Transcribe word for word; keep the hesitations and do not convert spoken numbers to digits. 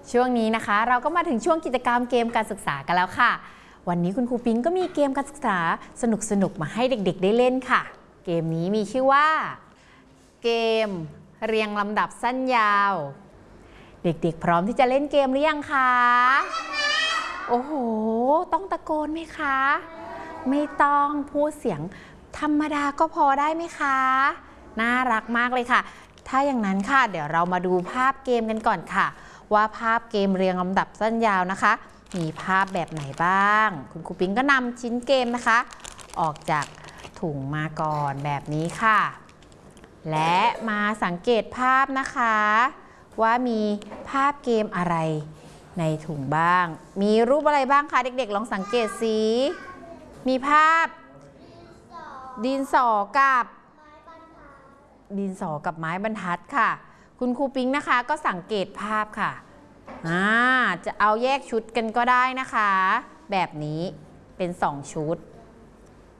ช่วงนี้นะคะเราก็มาถึงช่วงกิจกรรมเกมการศึกษากันแล้วค่ะวันนี้คุณครูปิ๊งก็มีเกมการศึกษาสนุกๆมาให้เด็กๆได้เล่นค่ะเกมนี้มีชื่อว่าเกมเรียงลำดับสั้นยาวเด็กๆพร้อมที่จะเล่นเกมหรือยังคะโอ้โหต้องตะโกนไหมคะไม่ต้องพูดเสียงธรรมดาก็พอได้ไหมคะน่ารักมากเลยค่ะถ้าอย่างนั้นค่ะเดี๋ยวเรามาดูภาพเกมกันก่อนค่ะว่าภาพเกมเรียงลำดับสั้นยาวนะคะมีภาพแบบไหนบ้างคุณครูปิ๊งก็นำชิ้นเกมนะคะออกจากถุงมาก่อนแบบนี้ค่ะและมาสังเกตภาพนะคะว่ามีภาพเกมอะไรในถุงบ้างมีรูปอะไรบ้างคะเด็กๆลองสังเกตสิมีภาพดินสอกับดินสอกับไม้บรรทัดค่ะคุณครูปิ๊งนะคะก็สังเกตภาพค่ะอ่าจะเอาแยกชุดกันก็ได้นะคะแบบนี้เป็นสองชุด